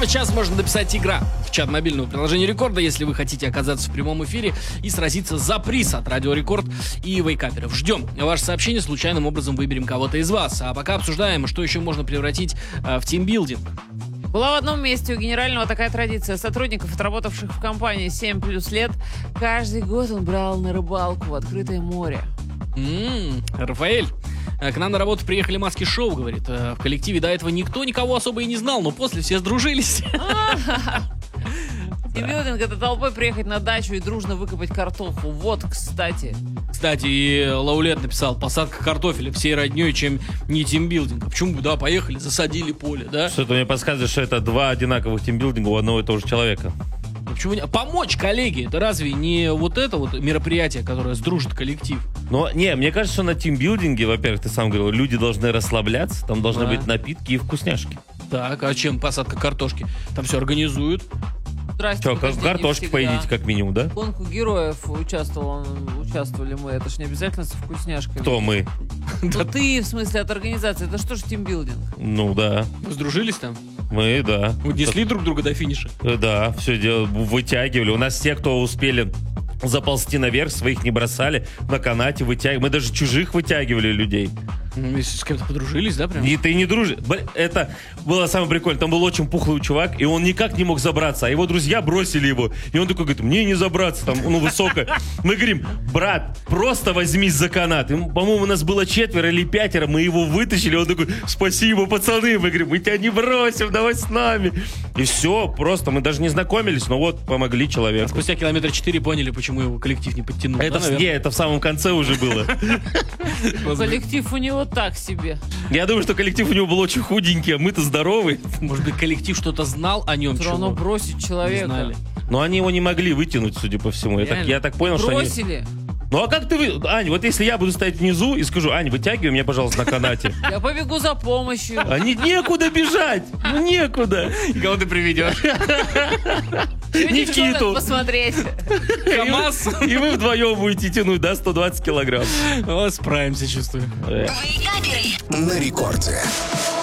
Прямо сейчас можно написать «Игра» в чат мобильного приложения Рекорда, если вы хотите оказаться в прямом эфире и сразиться за приз от Радио Рекорд и вейкаперов. Ждем ваше сообщение, случайным образом выберем кого-то из вас. А пока обсуждаем, что еще можно превратить в тимбилдинг. Была в одном месте у генерального такая традиция. Сотрудников, отработавших в компании 7+ лет, каждый год он брал на рыбалку в открытое море. Рафаэль, к нам на работу приехали маски шоу, говорит. В коллективе до этого никто никого особо и не знал, но после все сдружились. Тимбилдинг — это толпой приехать на дачу и дружно выкопать картоху. Вот, кстати. Кстати, и Лаулет написал: посадка картофеля всей родней, чем не тимбилдинг. А почему? Да, поехали, засадили поле, да? Что-то мне подсказывает, что это два одинаковых тимбилдинга у одного и того же человека. Почему не? Помочь коллеге, это разве не вот это вот мероприятие, которое сдружит коллектив? Но, не, мне кажется, что на тимбилдинге, во-первых, ты сам говорил, люди должны расслабляться, там должны быть напитки и вкусняшки. Так, а чем посадка картошки? Там все организуют. Здрасте, Что, как картошки поедите, как минимум, да? В гонку героев участвовали мы. Это ж не обязательно со вкусняшками. Кто мы? Ну ты, в смысле, от организации. Это что ж тимбилдинг? Ну да. Вы сдружились там? Мы, да. Унесли друг друга до финиша? Да, все дело, вытягивали. У нас те, кто успели заползти наверх, своих не бросали, на канате вытягивали. Мы даже чужих вытягивали людей. С кем-то подружились, да, прям? И ты не дружишь. Это было самое прикольное. Там был очень пухлый чувак, и он никак не мог забраться. А его друзья бросили его. И он такой говорит: мне не забраться, там, ну, высоко. Мы говорим: брат, просто возьмись за канат. И, по-моему, у нас было 4 или 5, мы его вытащили. Он такой: спасибо, пацаны. Мы говорим: мы тебя не бросим, давай с нами. И все, просто мы даже не знакомились, но вот помогли человеку. А спустя километра 4 поняли, почему его коллектив не подтянул. Это в самом конце уже было. Коллектив у него так себе. Я думаю, что коллектив у него был очень худенький, а мы-то здоровые. Может быть, коллектив что-то знал о нем? Все равно бросить человека. Знали. Но они его не могли вытянуть, судя по всему. Я так понял, что они... Бросили. Ну а как ты... Ань, вот если я буду стоять внизу и скажу: Ань, вытягивай меня, пожалуйста, на канате. Я побегу за помощью. Некуда бежать. Ну некуда. Кого ты приведешь? Никиту. Посмотреть. КамАЗ. И вы вдвоем будете тянуть, да, 120 килограмм. Справимся, чувствую. На рекорде.